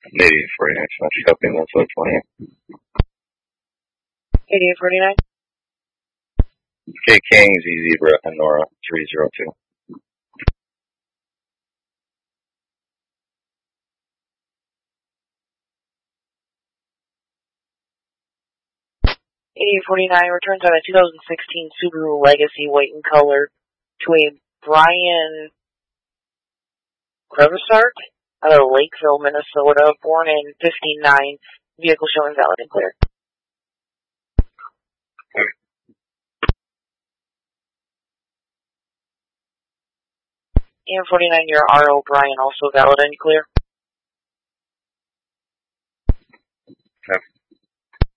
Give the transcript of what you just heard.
Lady 49, shopping 120. 8849. K King, Z Zebra, and Nora 302. 8849 returns on a 2016 Subaru Legacy, white in color, to a Brian Krevesart out of Lakeville, Minnesota, born in 59. Vehicle showing valid and clear. And 49, your R. O'Brien, also valid and clear.